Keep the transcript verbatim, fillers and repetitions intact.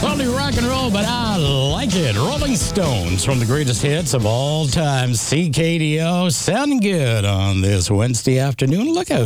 Only rock and roll, but I like it. Rolling Stones from the greatest hits of all time. C K D O sounding good on this Wednesday afternoon. Look out.